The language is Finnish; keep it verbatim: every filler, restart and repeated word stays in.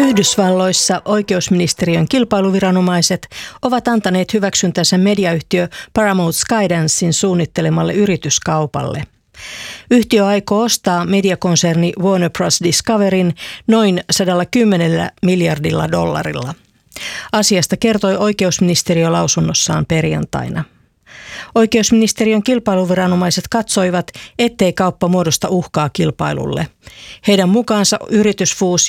Yhdysvalloissa oikeusministeriön kilpailuviranomaiset ovat antaneet hyväksyntänsä mediayhtiö Paramount Skydancein suunnittelemalle yrityskaupalle. Yhtiö aikoo ostaa mediakonserni Warner Bros. Discoveryn noin sata kymmenen miljardilla dollarilla. Asiasta kertoi oikeusministeriö lausunnossaan perjantaina. Oikeusministeriön kilpailuviranomaiset katsoivat, ettei kauppa muodosta uhkaa kilpailulle. Heidän mukaansa yritysfuusio